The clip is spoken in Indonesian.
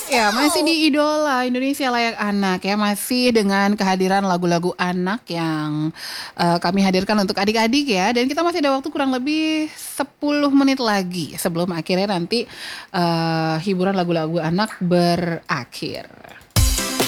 Ya, masih di Idola Indonesia Layak Anak ya, masih dengan kehadiran lagu-lagu anak yang kami hadirkan untuk adik-adik ya. Dan kita masih ada waktu kurang lebih 10 menit lagi sebelum akhirnya nanti hiburan lagu-lagu anak berakhir.